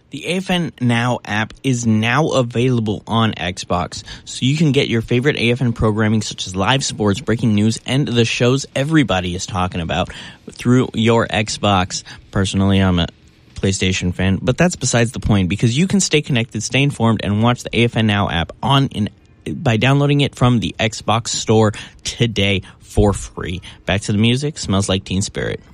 The AFN Now app is now available on Xbox, so you can get your favorite AFN programming such as live sports, breaking news, and the shows everybody is talking about through your Xbox. Personally, I'm a PlayStation fan, but that's besides the point because you can stay connected, stay informed, and watch the AFN Now app by downloading it from the Xbox store today for free. Back to the music. Smells Like Teen Spirit.